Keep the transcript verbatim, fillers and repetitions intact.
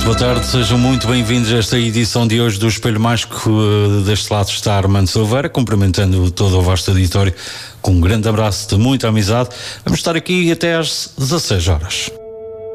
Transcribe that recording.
Muito boa tarde, sejam muito bem-vindos a esta edição de hoje do Espelho Mágico. Deste lado está Armando Silveira, cumprimentando todo o vasto auditório com um grande abraço de muita amizade. Vamos estar aqui até às dezasseis horas.